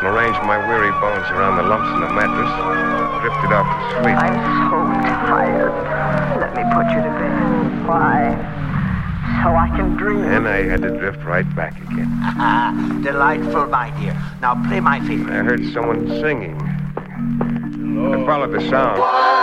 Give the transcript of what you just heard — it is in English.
and arranged my weary bones around the lumps in the mattress, drifted off to sleep. I'm so tired. Let me put you to bed. Why? So I can dream. Then I had to drift right back again. Delightful, my dear. Now play my favorite. I heard someone singing. I followed the sound.